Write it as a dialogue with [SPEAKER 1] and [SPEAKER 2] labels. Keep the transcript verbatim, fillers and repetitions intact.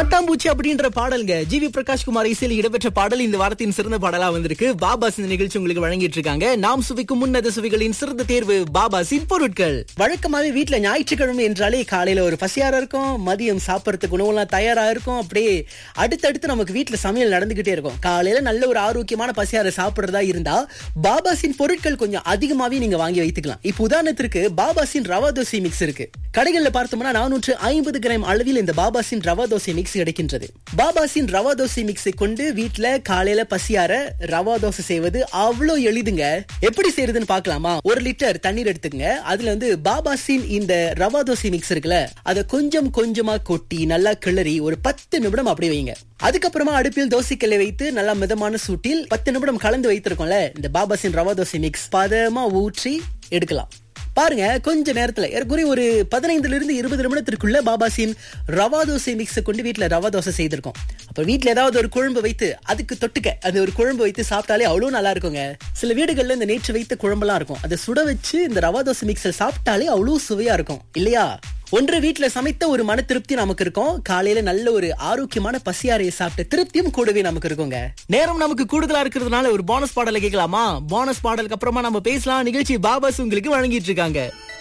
[SPEAKER 1] பட்டாம்பூச்சி அப்படின்ற பாடல்ங்க G we Prakash Kumar இசையில் இடம்பெற்ற பாடல் இந்த வாரத்தின் சிறந்த பாடலா வந்திருக்கு. பாபாஸ் இந்த நிகழ்ச்சி உங்களுக்கு வழங்கிட்டு இருக்காங்க. நாம் சுவைக்கும் முன்னத சுவைகளின் சிறந்த தேர்வு பாபாஸின் பொருட்கள். வழக்கமாவே வீட்டுல ஞாயிற்றுக்கிழமை என்றாலே காலையில ஒரு பசியாரா இருக்கும், மதியம் சாப்பிடறதுக்கு உணவுலாம் தயாரா இருக்கும். அப்படியே அடுத்தடுத்து நமக்கு வீட்டுல சமையல் நடந்துகிட்டே இருக்கும். காலையில நல்ல ஒரு ஆரோக்கியமான பசியாரை சாப்பிடுறதா இருந்தா பாபாஸின் பொருட்கள் கொஞ்சம் அதிகமாவே நீங்க வாங்கி வைத்துக்கலாம். இப்ப உதாரணத்திற்கு பாபாஸின் ரவா தோசை மிக்ஸ் இருக்கு. கடைகள்ல பார்த்தோம்னா நானூற்று ஐம்பது கிராம் அளவில் இந்த பாபாஸின் ரவா தோசை மிக்ஸ் கிடைக்கின்றது. பாபாஸின் ரவா தோசை மிக்ஸை கொண்டு வீட்டுல காலையில பசியார ரவா தோசை செய்வது அவ்வளோ எளிதுங்க. எப்படி செய்யறதுன்னு பார்க்கலாமா? ஒரு லிட்டர் தண்ணீர் எடுத்துங்க. அதுல வந்து பாபாஸின் இந்த ரவா தோசை மிக்ஸ் இருக்குல்ல, அதை கொஞ்சம் கொஞ்சமா கொட்டி நல்லா கிளறி ஒரு பத்து நிமிடம் அப்படி வைங்க. அதுக்கப்புறமா அடுப்பில் தோசைக்கல்லை வைத்து நல்லா மிதமான சூட்டில் பத்து நிமிடம் கலந்து வைத்திருக்கோம்ல இந்த பாபாஸின் ரவா தோசை மிக்ஸ் பதமா ஊற்றி எடுக்கலாம். பாருங்க, கொஞ்ச நேரத்துல ஏற்கனவே ஒரு பதினைந்துல இருந்து இருபது நிமிடத்திற்குள்ள பாபாஸின் ரவா தோசை மிக்ஸை கொண்டு வீட்டுல ரவா தோசை செய்திருக்கோம். அப்ப வீட்டுல ஏதாவது ஒரு குழம்பு வைத்து அதுக்கு தொட்டுக்க அது ஒரு குழம்பு வைத்து சாப்பிட்டாலே அவ்வளவு நல்லா இருக்குங்க. சில வீடுகள்ல இந்த நேற்று வைத்த குழம்பெல்லாம் இருக்கும், அதை சுட வச்சு இந்த ரவா தோசை மிக்ஸை சாப்பிட்டாலே அவ்வளவு சுவையா இருக்கும் இல்லையா? ஒன்று வீட்டுல சமைத்த ஒரு மன திருப்தி நமக்கு இருக்கும். காலையில நல்ல ஒரு ஆரோக்கியமான பசியாரையை சாப்பிட்ட திருப்தியும் கூடவே நமக்கு இருக்குங்க. நேரம் நமக்கு கூடுதலா இருக்கிறதுனால ஒரு போனஸ் பாடலை கேட்கலாமா? போனஸ் பாடலுக்கு அப்புறமா நம்ம பேசலாம். நிகழ்ச்சி பாபாஸ் உங்களுக்கு வழங்கிட்டு இருக்காங்க.